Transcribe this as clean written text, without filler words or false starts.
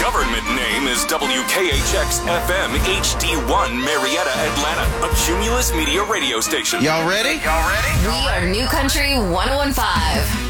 government name is WKHX-FM HD1 Marietta, Atlanta, a Cumulus Media radio station. Y'all ready? We are New Country 101.5.